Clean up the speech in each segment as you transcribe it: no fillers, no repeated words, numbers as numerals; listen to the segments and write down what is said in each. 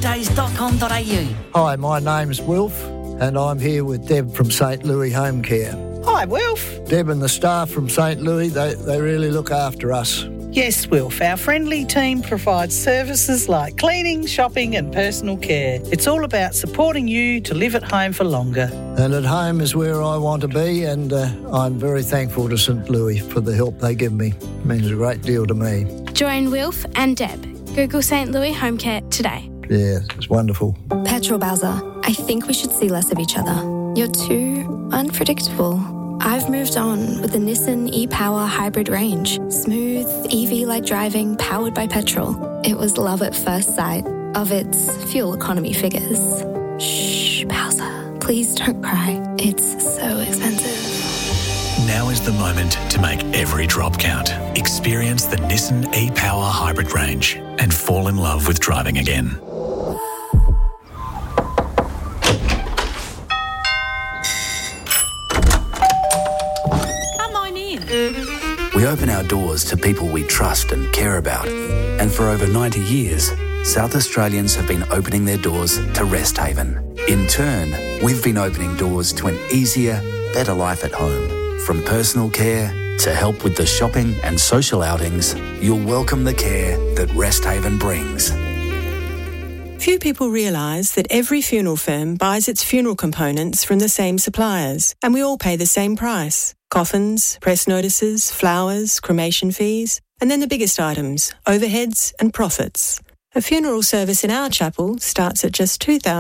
louishomedays.com.au. Hi, my name's Wilf, and I'm here with Deb from St. Louis Home Care. Hi, Wilf. Deb and the staff from St. Louis, they really look after us. Yes, Wilf. Our friendly team provides services like cleaning, shopping and personal care. It's all about supporting you to live at home for longer. And at home is where I want to be, and I'm very thankful to St. Louis for the help they give me. It means a great deal to me. Join Wilf and Deb. Google St. Louis Home Care today. Yeah, it's wonderful. Petrol Bowser, I think we should see less of each other. You're too unpredictable. I've moved on with the Nissan e-Power hybrid range. Smooth, EV-like driving, powered by petrol. It was love at first sight of its fuel economy figures. Shh, Bowser, please don't cry. It's so expensive. Now is the moment to make every drop count. Experience the Nissan e-Power hybrid range and fall in love with driving again. We open our doors to people we trust and care about. And for over 90 years, South Australians have been opening their doors to Rest Haven. In turn, we've been opening doors to an easier, better life at home. From personal care to help with the shopping and social outings, you'll welcome the care that Rest Haven brings. Few people realise that every funeral firm buys its funeral components from the same suppliers, and we all pay the same price. Coffins, press notices, flowers, cremation fees, and then the biggest items, overheads and profits. A funeral service in our chapel starts at just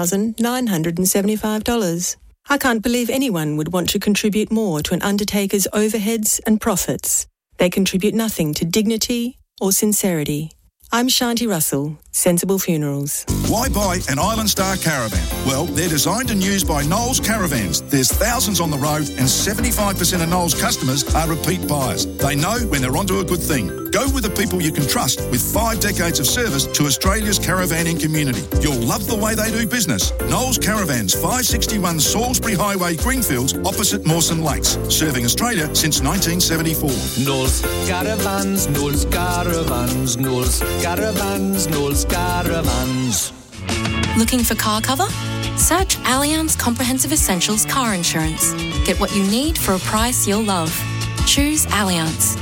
$2,975. I can't believe anyone would want to contribute more to an undertaker's overheads and profits. They contribute nothing to dignity or sincerity. I'm Shanti Russell, Sensible Funerals. Why buy an Island Star caravan? Well, they're designed and used by Knowles Caravans. There's thousands on the road and 75% of Knowles customers are repeat buyers. They know when they're onto a good thing. Go with the people you can trust with 5 decades of service to Australia's caravanning community. You'll love the way they do business. Knowles Caravans, 561 Salisbury Highway, Greenfields, opposite Mawson Lakes. Serving Australia since 1974. Knowles Caravans, Knowles Caravans, Knowles Caravans, Knowles Caravans. Looking for car cover? Search Allianz Comprehensive Essentials Car Insurance. Get what you need for a price you'll love. Choose Allianz.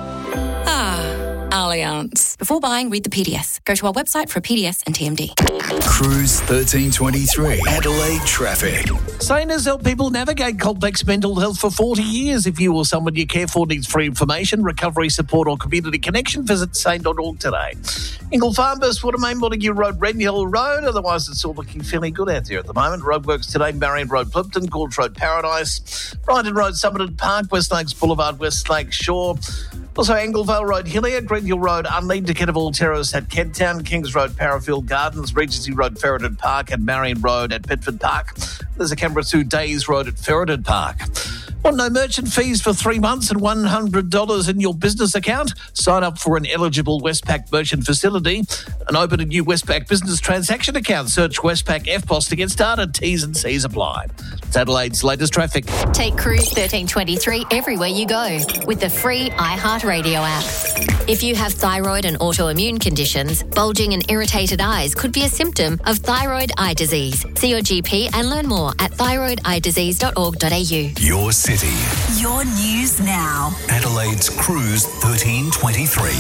Allianz. Before buying, read the PDS. Go to our website for a PDS and TMD. Cruise 1323, Adelaide traffic. SANE has helped people navigate complex mental health for 40 years. If you or someone you care for needs free information, recovery support or community connection, visit sane.org today. Ingle Farnborough, Watermain, Montague Road, Red Hill Road. Otherwise, it's all looking fairly good out there at the moment. Roadworks today, Marion Road, Plimpton, Gorge Road, Paradise, Brighton Road, Summerton Park, West Lakes Boulevard, West Lakes Shore. Also, Anglevale Road, Hillier, Green Hill Road, Unlead to Kenneville Terrace at Kenttown, Kings Road, Parafield Gardens, Regency Road, Ferreton Park, and Marion Road at Bedford Park. There's a Canberra 2 Days Road at Ferreton Park. Want no merchant fees for 3 months and $100 in your business account? Sign up for an eligible Westpac merchant facility and open a new Westpac business transaction account. Search Westpac FPOS to get started. T's and C's apply. It's Adelaide's latest traffic. Take Cruise 1323 everywhere you go with the free iHeartRadio app. If you have thyroid and autoimmune conditions, bulging and irritated eyes could be a symptom of thyroid eye disease. See your GP and learn more at thyroideyedisease.org.au. Your city. Your news now. Adelaide's Cruise 1323.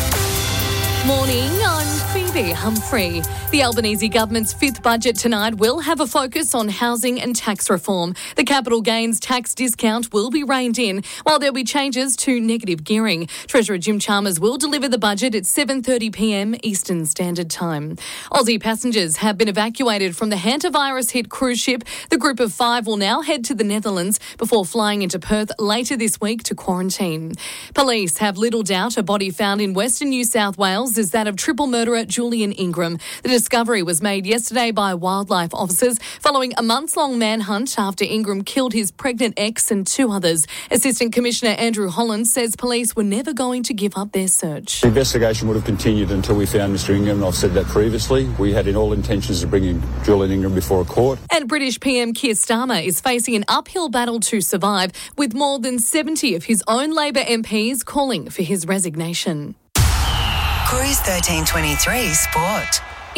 Morning, I'm Phoebe Humphrey. The Albanese government's fifth budget tonight will have a focus on housing and tax reform. The capital gains tax discount will be reined in, while there'll be changes to negative gearing. Treasurer Jim Chalmers will deliver the budget at 7:30pm Eastern Standard Time. Aussie passengers have been evacuated from the hantavirus-hit cruise ship. The group of 5 will now head to the Netherlands before flying into Perth later this week to quarantine. Police have little doubt a body found in Western New South Wales is that of triple murderer Julian Ingram. The discovery was made yesterday by wildlife officers following a months-long manhunt after Ingram killed his pregnant ex and 2 others. Assistant Commissioner Andrew Holland says police were never going to give up their search. The investigation would have continued until we found Mr Ingram, and I've said that previously. We had in all intentions of bringing Julian Ingram before a court. And British PM Keir Starmer is facing an uphill battle to survive, with more than 70 of his own Labor MPs calling for his resignation. Cruise 1323 Sport.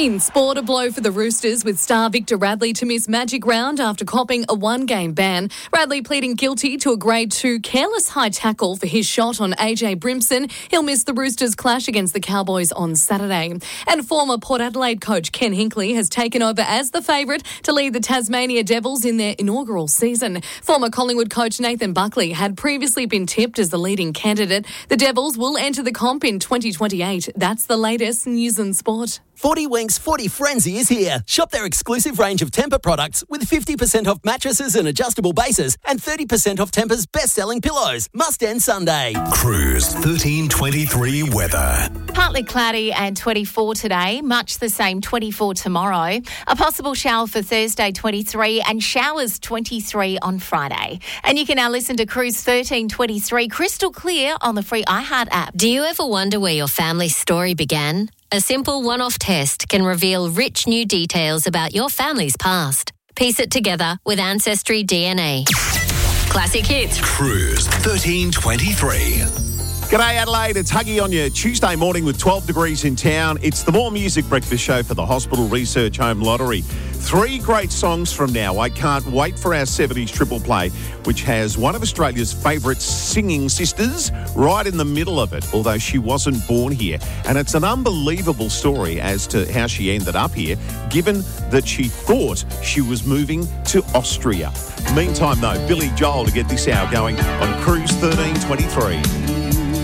In sport, a blow for the Roosters with star Victor Radley to miss Magic Round after copping a one-game ban. Radley pleading guilty to a Grade 2 careless high tackle for his shot on AJ Brimson. He'll miss the Roosters' clash against the Cowboys on Saturday. And former Port Adelaide coach Ken Hinkley has taken over as the favourite to lead the Tasmania Devils in their inaugural season. Former Collingwood coach Nathan Buckley had previously been tipped as the leading candidate. The Devils will enter the comp in 2028. That's the latest news and sport. 40 Winks Footy Frenzy is here. Shop their exclusive range of Tempur products with 50% off mattresses and adjustable bases and 30% off Tempur's best-selling pillows. Must end Sunday. Cruise 1323 weather. Partly cloudy and 24 today, much the same 24 tomorrow. A possible shower for Thursday 23 and showers 23 on Friday. And you can now listen to Cruise 1323 crystal clear on the free iHeart app. Do you ever wonder where your family's story began? A simple one-off test can reveal rich new details about your family's past. Piece it together with Ancestry DNA. Classic hits. Cruise 1323. G'day Adelaide, it's Huggy on your Tuesday morning with 12 degrees in town. It's the More Music Breakfast Show for the Hospital Research Home Lottery. 3 great songs from now. I can't wait for our 70s triple play, which has one of Australia's favourite singing sisters right in the middle of it, although she wasn't born here. And it's an unbelievable story as to how she ended up here, given that she thought she was moving to Austria. Meantime, though, Billy Joel to get this hour going on Cruise 1323.